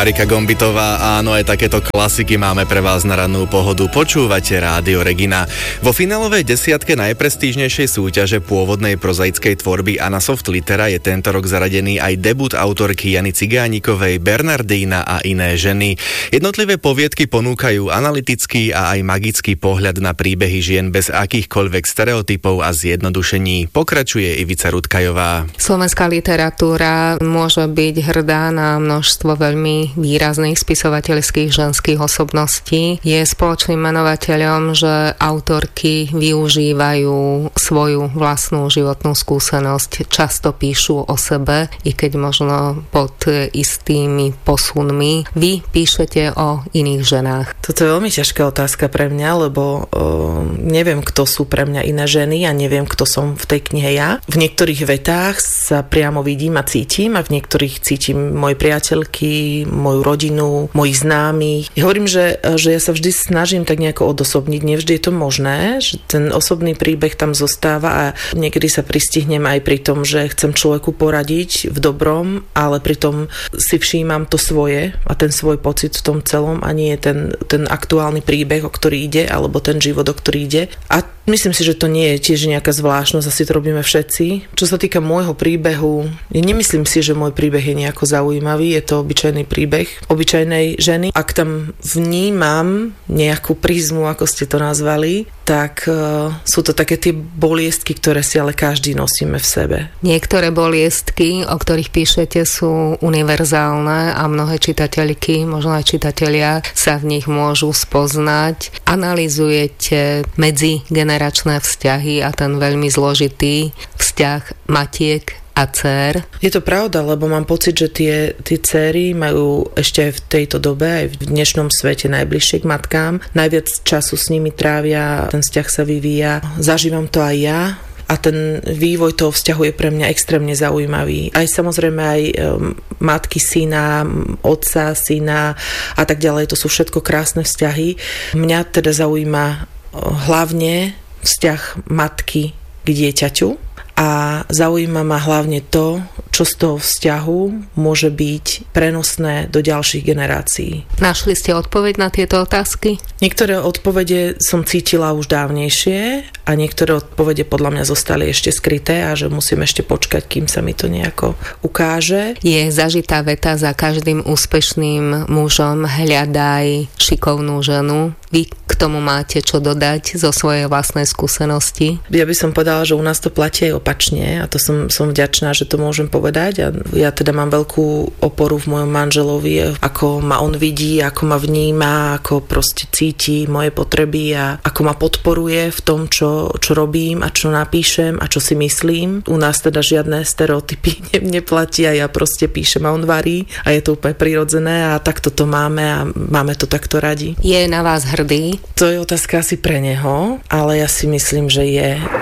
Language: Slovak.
Marika Gombitová, áno, aj takéto klasiky máme pre vás na rannú pohodu. Počúvate Rádio Regina. Vo finálovej desiatke najprestížnejšej súťaže pôvodnej prozaickej tvorby Anna Soft Litera je tento rok zaradený aj debut autorky Jany Cigánikovej Bernardína a iné ženy. Jednotlivé poviedky ponúkajú analytický a aj magický pohľad na príbehy žien bez akýchkoľvek stereotypov a zjednodušení. Pokračuje Ivica Rutkajová. Slovenská literatúra môže byť hrdá na množstvo veľmi výrazných spisovateľských ženských osobností. Je spoločným menovateľom, že autorky využívajú svoju vlastnú životnú skúsenosť, často píšu o sebe, i keď možno pod istými posunmi. Vy píšete o iných ženách. Toto je veľmi ťažká otázka pre mňa, lebo neviem, kto sú pre mňa iné ženy a neviem, kto som v tej knihe ja. V niektorých vetách sa priamo vidím a cítim a v niektorých cítim moje priateľky, moju rodinu, mojich známych. Ja hovorím, že ja sa vždy snažím tak nejako odosobniť. Nevždy je to možné, že ten osobný príbeh tam zostáva a niekedy sa pristihnem aj pri tom, že chcem človeku poradiť v dobrom, ale pritom si všímam to svoje a ten svoj pocit v tom celom a nie je ten aktuálny príbeh, o ktorý ide, alebo ten život, o ktorý ide. A myslím si, že to nie je tiež nejaká zvláštnosť, asi to robíme všetci. Čo sa týka môjho príbehu, ja nemyslím si, že môj príbeh je nejako zaujímavý, je to obyčajný príbeh obyčajnej ženy. Ak tam vnímam nejakú prízmu, ako ste to nazvali, tak sú to také tie boliestky, ktoré si ale každý nosíme v sebe. Niektoré boliestky, o ktorých píšete, sú univerzálne a mnohé čitateľky, možno aj čitatelia sa v nich môžu spoznať. Analyzujete medzigeneračné vzťahy a ten veľmi zložitý vzťah matiek a dcér. Je to pravda, lebo mám pocit, že tie dcéry majú ešte aj v tejto dobe, aj v dnešnom svete najbližšie k matkám. Najviac času s nimi trávia, ten vzťah sa vyvíja. Zažívam to aj ja. A ten vývoj toho vzťahu je pre mňa extrémne zaujímavý. Aj samozrejme aj matky syna, otca syna a tak ďalej. To sú všetko krásne vzťahy. Mňa teda zaujíma hlavne vzťah matky k dieťaťu. A zaujíma ma hlavne to, čo z toho vzťahu môže byť prenosné do ďalších generácií. Našli ste odpoveď na tieto otázky? Niektoré odpovede som cítila už dávnejšie a niektoré odpovede podľa mňa zostali ešte skryté a že musím ešte počkať, kým sa mi to nejako ukáže. Je zažitá veta: za každým úspešným mužom hľadaj šikovnú ženu. Vy k tomu máte čo dodať zo svojej vlastnej skúsenosti? Ja by som povedala, že u nás to platí aj opačne a to som vďačná, že to môžem povedať a ja teda mám veľkú oporu v mojom manželovi, ako ma on vidí, ako ma vníma, ako proste cíti moje potreby a ako ma podporuje v tom, čo robím a čo napíšem a čo si myslím. U nás teda žiadne stereotypy neplatia, ja proste píšem a on varí a je to úplne prirodzené a takto to máme a máme to takto radi. Je na vás hrdý? To je otázka asi pre neho, ale ja si myslím, že je.